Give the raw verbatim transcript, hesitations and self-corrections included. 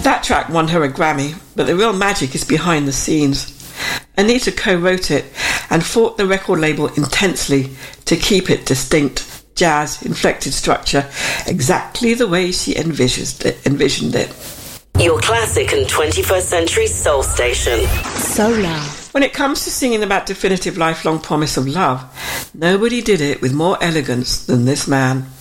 That track won her a Grammy, but the real magic is behind the scenes. Anita co-wrote it and fought the record label intensely to keep it distinct, jazz-inflected structure exactly the way she envisioned it. Envisioned it. Your classic and twenty-first century soul station. Solar. When it comes to singing about definitive lifelong promise of love, nobody did it with more elegance than this man.